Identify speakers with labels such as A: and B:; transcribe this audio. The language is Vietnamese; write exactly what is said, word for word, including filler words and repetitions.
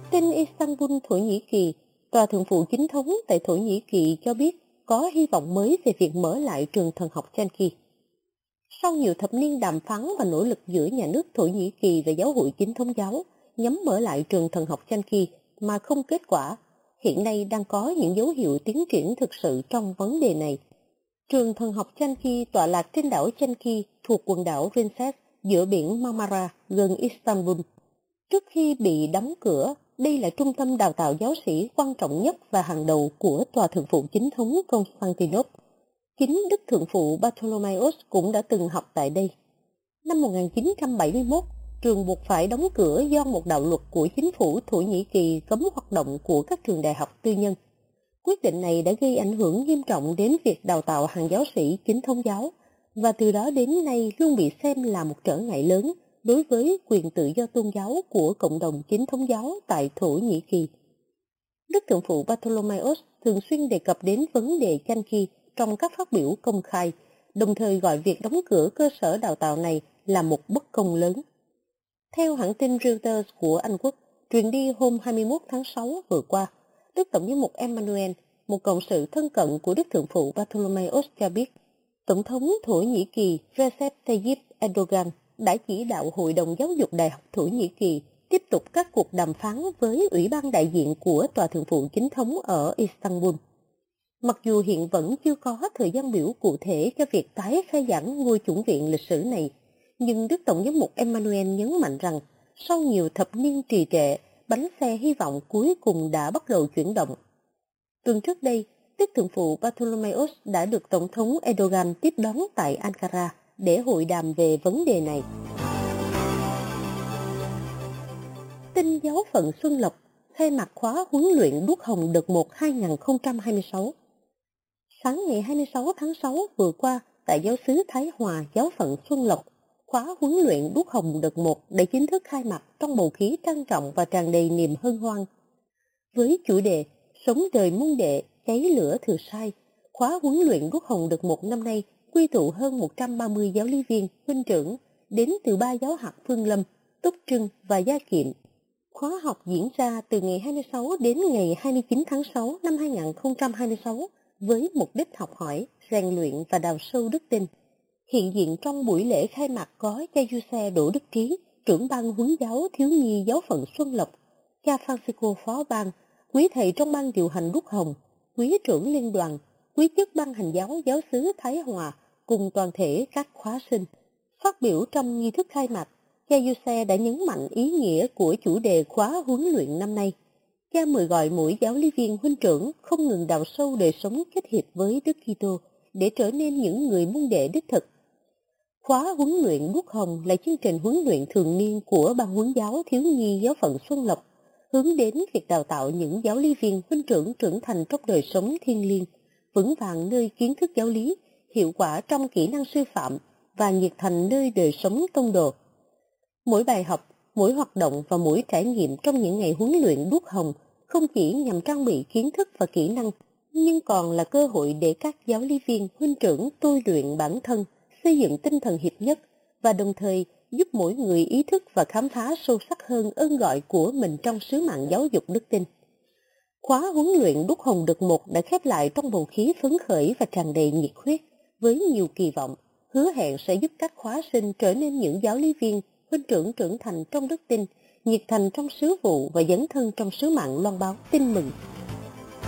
A: Tin Istanbul, Thổ Nhĩ Kỳ, Tòa Thượng phụ Chính thống tại Thổ Nhĩ Kỳ cho biết có hy vọng mới về việc mở lại trường thần học Chanki. Sau nhiều thập niên đàm phán và nỗ lực giữa nhà nước Thổ Nhĩ Kỳ và giáo hội Chính thống giáo nhằm mở lại trường thần học Chanki mà không kết quả, hiện nay đang có những dấu hiệu tiến triển thực sự trong vấn đề này. Trường thần học Chanki tọa lạc trên đảo Chanki thuộc quần đảo Princess giữa biển Marmara gần Istanbul. Trước khi bị đóng cửa, đây là trung tâm đào tạo giáo sĩ quan trọng nhất và hàng đầu của Tòa Thượng phụ Chính thống Constantinople. Chính Đức Thượng phụ Bartholomeus cũng đã từng học tại đây. Năm một nghìn chín trăm bảy mươi mốt, trường buộc phải đóng cửa do một đạo luật của chính phủ Thổ Nhĩ Kỳ cấm hoạt động của các trường đại học tư nhân. Quyết định này đã gây ảnh hưởng nghiêm trọng đến việc đào tạo hàng giáo sĩ chính thống giáo, và từ đó đến nay luôn bị xem là một trở ngại lớn đối với quyền tự do tôn giáo của cộng đồng chính thống giáo tại Thổ Nhĩ Kỳ. Đức Thượng phụ Bartholomeus thường xuyên đề cập đến vấn đề Chanki trong các phát biểu công khai, đồng thời gọi việc đóng cửa cơ sở đào tạo này là một bất công lớn. Theo hãng tin Reuters của Anh Quốc, truyền đi hôm hai mươi mốt tháng sáu vừa qua, Đức Tổng giám mục Emmanuel, một cộng sự thân cận của Đức Thượng phụ Bartholomeus cho biết, Tổng thống Thổ Nhĩ Kỳ Recep Tayyip Erdogan đã chỉ đạo Hội đồng Giáo dục Đại học Thổ Nhĩ Kỳ tiếp tục các cuộc đàm phán với Ủy ban đại diện của Tòa Thượng phụ Chính thống ở Istanbul. Mặc dù hiện vẫn chưa có thời gian biểu cụ thể cho việc tái khai giảng ngôi chủng viện lịch sử này, nhưng Đức Tổng giám mục Emmanuel nhấn mạnh rằng sau nhiều thập niên trì trệ, bánh xe hy vọng cuối cùng đã bắt đầu chuyển động. Tuần trước đây, Đức Thượng phụ Bartholomeus đã được Tổng thống Erdogan tiếp đón tại Ankara để hội đàm về vấn đề này. Tin giáo phận Xuân Lộc khai mạc khóa huấn luyện đuốc hồng đợt một hai nghìn không trăm hai mươi sáu. Sáng ngày hai mươi sáu tháng sáu vừa qua, tại giáo xứ Thái Hòa, giáo phận Xuân Lộc, khóa huấn luyện đuốc hồng đợt một đã chính thức khai mạc trong bầu khí trang trọng và tràn đầy niềm hân hoan. Với chủ đề Sống đời môn đệ, cháy lửa thừa sai, khóa huấn luyện đuốc hồng đợt một năm nay quy tụ hơn một trăm ba mươi giáo lý viên, huynh trưởng đến từ ba giáo hạt Phương Lâm, Túc Trưng và Gia Kiệm. Khóa học diễn ra từ ngày hai mươi sáu đến ngày hai mươi chín tháng sáu năm hai nghìn không trăm hai mươi sáu với mục đích học hỏi, rèn luyện và đào sâu đức tin. Hiện diện trong buổi lễ khai mạc có cha Giuse Đỗ Đức Trí, trưởng ban huấn giáo thiếu nhi giáo phận Xuân Lộc, cha Francisco phó ban, quý thầy trong ban điều hành đuốc hồng, quý trưởng liên đoàn, quý chức ban hành giáo giáo xứ Thái Hòa cùng toàn thể các khóa sinh. Phát biểu trong nghi thức khai mạc, cha Giuse đã nhấn mạnh ý nghĩa của chủ đề khóa huấn luyện năm nay. Cha mời gọi mỗi giáo lý viên huynh trưởng không ngừng đào sâu đời sống kết hiệp với Đức Kitô để trở nên những người môn đệ đích thực. Khóa huấn luyện đuốc hồng là chương trình huấn luyện thường niên của ban huấn giáo thiếu nhi giáo phận Xuân Lộc, hướng đến việc đào tạo những giáo lý viên huynh trưởng trưởng thành trong đời sống thiêng liêng, vững vàng nơi kiến thức giáo lý, hiệu quả trong kỹ năng sư phạm và nhiệt thành nơi đời sống tông đồ. Mỗi bài học, mỗi hoạt động và mỗi trải nghiệm trong những ngày huấn luyện đuốc hồng không chỉ nhằm trang bị kiến thức và kỹ năng, nhưng còn là cơ hội để các giáo lý viên huynh trưởng tôi luyện bản thân, xây dựng tinh thần hiệp nhất và đồng thời giúp mỗi người ý thức và khám phá sâu sắc hơn ơn gọi của mình trong sứ mạng giáo dục đức tin. Khóa huấn luyện đuốc hồng đợt một đã khép lại trong bầu khí phấn khởi và tràn đầy nhiệt huyết, với nhiều kỳ vọng, hứa hẹn sẽ giúp các khóa sinh trở nên những giáo lý viên huynh trưởng trưởng thành trong đức tin, nhiệt thành trong sứ vụ và dấn thân trong sứ mạng loan báo tin mừng